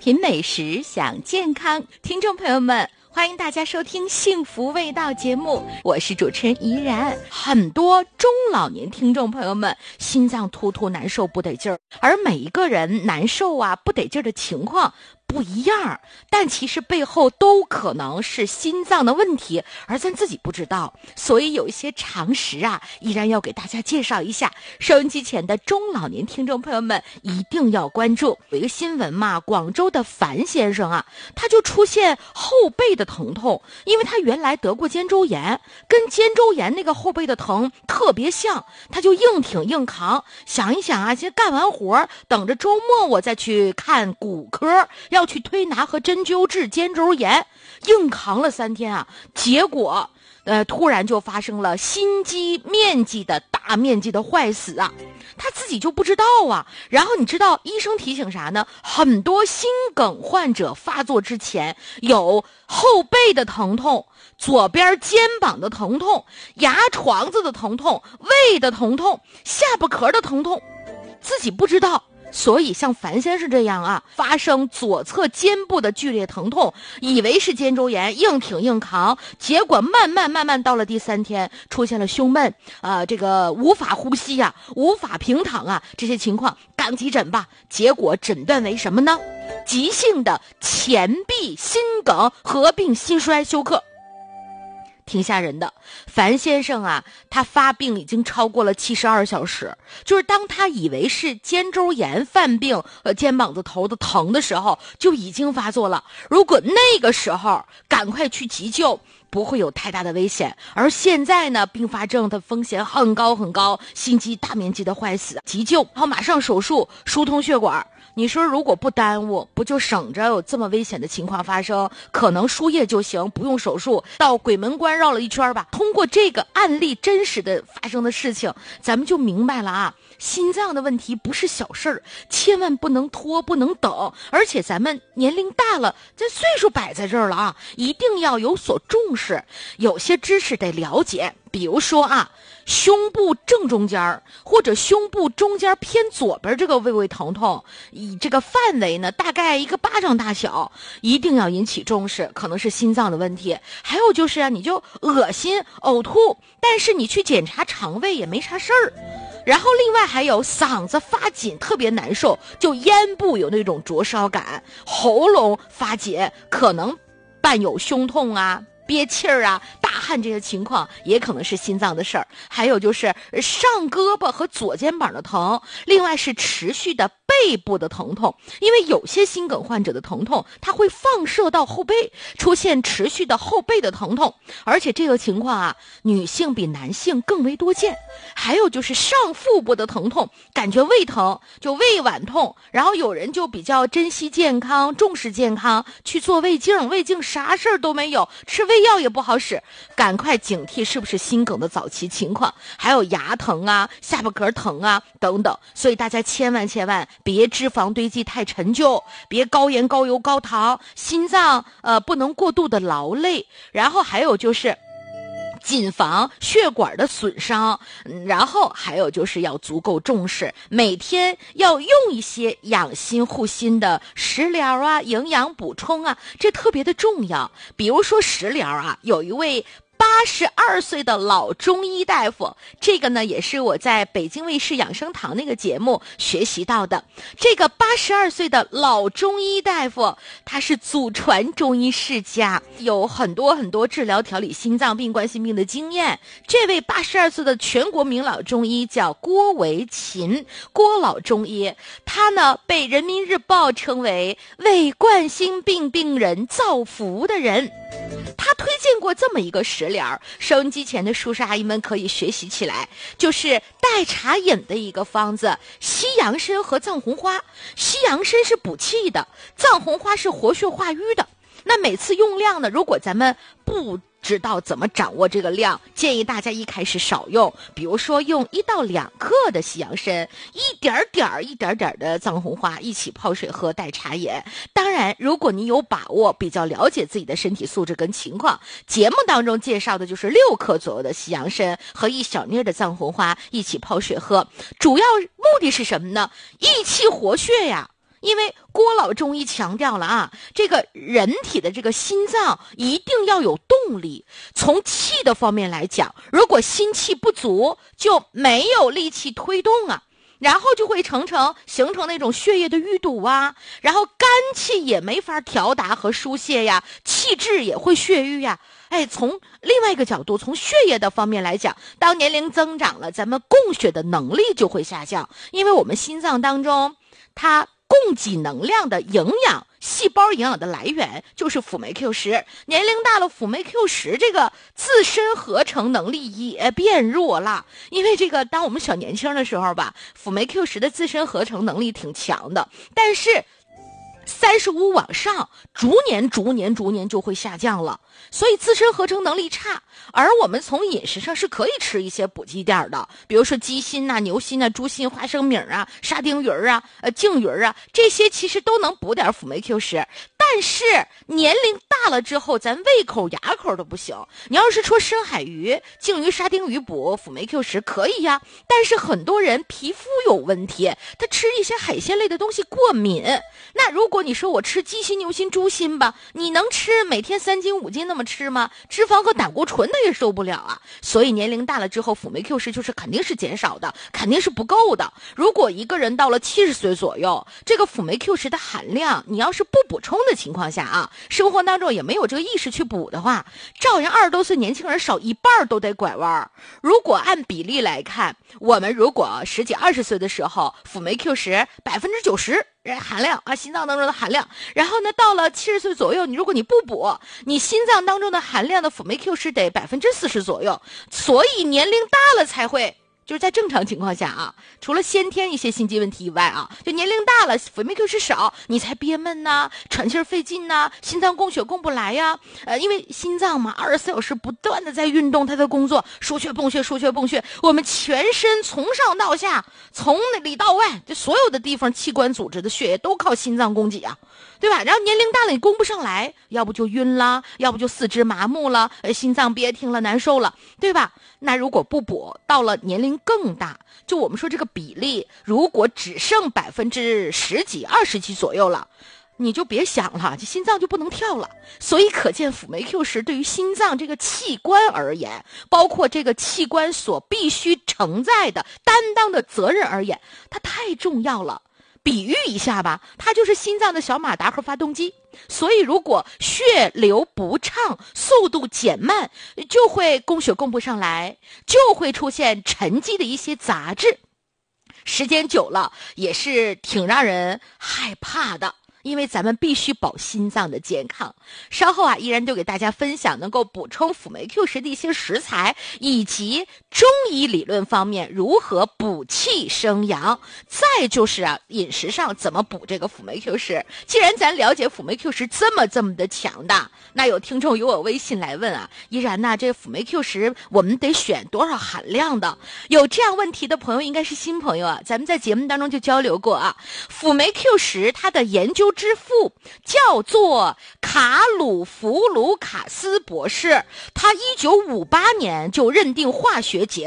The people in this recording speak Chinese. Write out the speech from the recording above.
品美食，享健康。听众朋友们，欢迎大家收听幸福味道节目，我是主持人怡然。很多中老年听众朋友们心脏突突难受不得劲儿，而每一个人难受啊不得劲儿的情况不一样，但其实背后都可能是心脏的问题，而咱自己不知道。所以有一些常识啊，依然要给大家介绍一下。收音机前的中老年听众朋友们一定要关注。有一个新闻嘛，广州的樊先生啊，他就出现后背的疼痛，因为他原来得过肩周炎，跟肩周炎那个后背的疼特别像，他就硬挺硬扛，想一想啊，先干完活等着周末我再去看骨科，要去推拿和针灸治肩周炎，硬扛了3天啊，结果突然就发生了心肌大面积的坏死啊，他自己就不知道啊。然后你知道医生提醒啥呢？很多心梗患者发作之前有后背的疼痛、左边肩膀的疼痛、牙床子的疼痛、胃的疼痛、下巴壳的疼痛，自己不知道。所以像樊先生这样啊，发生左侧肩部的剧烈疼痛，以为是肩周炎，硬挺硬扛，结果慢慢到了第3天，出现了胸闷，这个无法呼吸啊，无法平躺啊，这些情况赶急诊吧。结果诊断为什么呢？急性的前臂心梗合并心衰休克。挺吓人的。樊先生啊，他发病已经超过了72小时，就是当他以为是肩周炎犯病，肩膀子头的疼的时候，就已经发作了。如果那个时候赶快去急救，不会有太大的危险。而现在呢，并发症的风险很高很高，心肌大面积的坏死，急救然后马上手术疏通血管。你说如果不耽误，不就省着有这么危险的情况发生？可能输液就行，不用手术，到鬼门关绕了一圈吧。通过这个案例真实的发生的事情，咱们就明白了啊，心脏的问题不是小事儿，千万不能拖，不能等。而且咱们年龄大了，这岁数摆在这儿了啊，一定要有所重视，有些知识得了解。比如说啊，胸部正中间或者胸部中间偏左边这个微疼痛，以这个范围呢大概一个巴掌大小，一定要引起重视，可能是心脏的问题。还有就是啊，你就恶心呕吐，但是你去检查肠胃也没啥事儿。然后另外还有嗓子发紧特别难受，就咽部有那种灼烧感，喉咙发紧，可能伴有胸痛啊、憋气儿啊、大汗，这些情况也可能是心脏的事儿。还有就是上胳膊和左肩膀的疼，另外是持续的背部的疼痛，因为有些心梗患者的疼痛它会放射到后背，出现持续的后背的疼痛，而且这个情况啊，女性比男性更为多见。还有就是上腹部的疼痛，感觉胃疼，就胃脘痛，然后有人就比较珍惜健康，重视健康，去做胃镜，胃镜啥事儿都没有，吃胃药也不好使，赶快警惕是不是心梗的早期情况。还有牙疼啊、下巴壳疼啊等等。所以大家千万别脂肪堆积太陈旧，别高盐高油高糖，心脏不能过度的劳累。然后还有就是谨防血管的损伤，然后还有就是要足够重视，每天要用一些养心护心的食疗啊、营养补充啊，这特别的重要。比如说食疗啊，有一位82岁的老中医大夫，这个呢也是我在北京卫视养生堂那个节目学习到的。这个82岁的老中医大夫，他是祖传中医世家，有很多治疗调理心脏病、冠心病的经验。这位82岁的全国名老中医叫郭维勤，郭老中医，他呢被人民日报称为为冠心病病人造福的人。他推荐过这么一个食疗，收音机前的叔叔阿姨们可以学习起来，就是代茶饮的一个方子，西洋参和藏红花。西洋参是补气的，藏红花是活血化瘀的。那每次用量呢，如果咱们不知道怎么掌握这个量，建议大家一开始少用，比如说用1到2克的西洋参，一点点的藏红花一起泡水喝代茶饮。当然如果你有把握，比较了解自己的身体素质跟情况，节目当中介绍的就是6克左右的西洋参和1小粒的藏红花一起泡水喝。主要目的是什么呢？益气活血呀， 因为郭老中医强调了啊，这个人体的这个心脏一定要有动力。从气的方面来讲，如果心气不足，就没有力气推动啊，然后就会形成那种血液的淤堵啊，然后肝气也没法调达和疏泄呀，气滞也会血瘀呀。从另外一个角度，从血液的方面来讲，当年龄增长了，咱们供血的能力就会下降，因为我们心脏当中它供给能量的营养，细胞营养的来源就是辅酶 Q10。年龄大了，辅酶 Q10 这个自身合成能力也变弱了。因为这个，当我们小年轻的时候吧，辅酶 Q10 的自身合成能力挺强的，但是35往上，逐年就会下降了，所以自身合成能力差。而我们从饮食上是可以吃一些补剂垫的，比如说鸡心啊、牛心啊、猪心、花生米啊、沙丁鱼啊、净鱼啊，这些其实都能补点辅酶 Q10。但是年龄大了之后，咱胃口牙口都不行。你要是说深海鱼、净鱼、沙丁鱼补辅酶 Q10可以呀，但是很多人皮肤有问题，他吃一些海鲜类的东西过敏。那如果你说我吃鸡心、牛心、猪心吧，你能吃每天3斤5斤那么吃吗？脂肪和胆固醇的也受不了啊。所以年龄大了之后，辅酶 Q10就是肯定是减少的，肯定是不够的。如果一个人到了70岁左右，这个辅酶 Q10的含量，你要是不补充的情况下啊，生活当中也没有这个意识去补的话，照样20多岁年轻人少一半都得拐弯。如果按比例来看，我们如果10几20岁的时候，辅酶 Q10 90%含量啊，心脏当中的含量，然后呢，到了70岁左右，如果你不补，你心脏当中的含量的辅酶 Q10得40%左右，所以年龄大了才会。就是在正常情况下啊，除了先天一些心肌问题以外啊，就年龄大了，辅酶 Q10少，你才憋闷呐，喘气费劲呐，心脏供血供不来呀。因为心脏嘛，24小时不断的在运动，它的工作输血泵血，我们全身从上到下，从里到外，这所有的地方器官组织的血液都靠心脏供给啊，对吧？然后年龄大了，你供不上来，要不就晕了，要不就四肢麻木了，心脏憋挺了，难受了，对吧？那如果不补，到了年龄更大，就我们说这个比例，如果只剩10几、20几左右了，你就别想了，这心脏就不能跳了。所以可见辅酶 Q10对于心脏这个器官而言，包括这个器官所必须承载的担当的责任而言，它太重要了。比喻一下吧，它就是心脏的小马达和发动机。所以如果血流不畅，速度减慢，就会供血供不上来，就会出现沉积的一些杂质，时间久了也是挺让人害怕的。因为咱们必须保心脏的健康。稍后啊，依然就给大家分享能够补充辅酶 Q10的一些食材，以及中医理论方面如何补气生阳。再就是啊，饮食上怎么补这个辅酶 Q10。既然咱了解辅酶 Q10这么的强大，那有听众有我微信来问啊，依然呢，这辅酶 Q10我们得选多少含量的？有这样问题的朋友应该是新朋友啊，咱们在节目当中就交流过啊。辅酶 Q10它的研究之父叫做卡鲁弗卢卡斯博士，他1958年就认定化学结